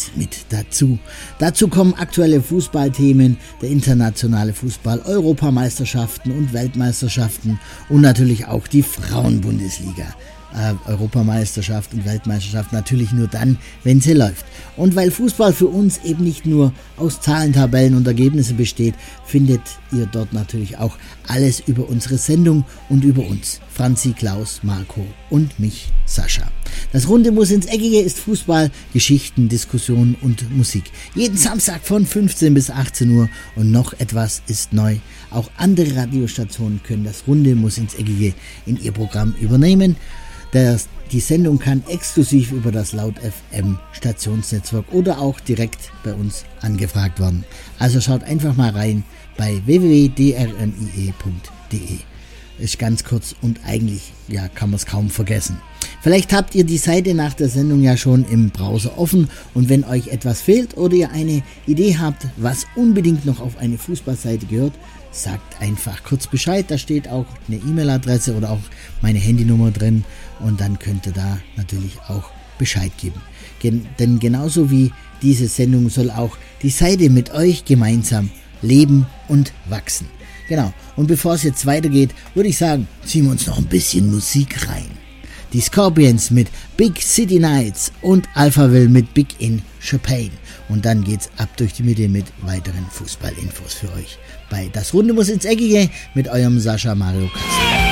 alles mit dazu. Dazu kommen aktuelle Fußballthemen, der internationale Fußball, Europameisterschaften und Weltmeisterschaften und natürlich auch die Frauenbundesliga. Europameisterschaft und Weltmeisterschaft natürlich nur dann, wenn sie läuft. Und weil Fußball für uns eben nicht nur aus Zahlen, Tabellen und Ergebnissen besteht, findet ihr dort natürlich auch alles über unsere Sendung und über uns. Franzi, Klaus, Marco und mich, Sascha. Das Runde muss ins Eckige ist Fußball, Geschichten, Diskussionen und Musik. Jeden Samstag von 15 bis 18 Uhr und noch etwas ist neu. Auch andere Radiostationen können das Runde muss ins Eckige in ihr Programm übernehmen. Die Sendung kann exklusiv über das Laut FM Stationsnetzwerk oder auch direkt bei uns angefragt werden. Also schaut einfach mal rein bei www.drnie.de. Ist ganz kurz und eigentlich kann man es kaum vergessen. Vielleicht habt ihr die Seite nach der Sendung ja schon im Browser offen und wenn euch etwas fehlt oder ihr eine Idee habt, was unbedingt noch auf eine Fußballseite gehört, sagt einfach kurz Bescheid, da steht auch eine E-Mail-Adresse oder auch meine Handynummer drin und dann könnt ihr da natürlich auch Bescheid geben. Denn genauso wie diese Sendung soll auch die Seite mit euch gemeinsam leben und wachsen. Genau, und bevor es jetzt weitergeht, würde ich sagen, ziehen wir uns noch ein bisschen Musik rein. Die Scorpions mit Big City Nights und Alphaville mit Big in Chopin. Und dann geht's ab durch die Mitte mit weiteren Fußballinfos für euch. Bei Das Runde muss ins Eckige mit eurem Sascha Mario Kassel.